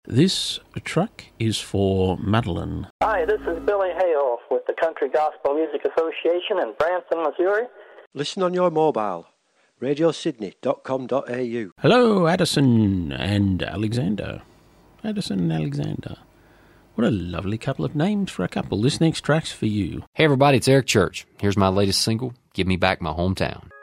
This track is for Madeline. Hi, this is Billy Hayhoff with the Country Gospel Music Association in Branson, Missouri. Listen on your mobile, radiosydney.com.au. Hello, Addison and Alexander. Addison and Alexander. What a lovely couple of names for a couple. This next track's for you. Hey everybody, it's Eric Church. Here's my latest single, Give Me Back My Hometown.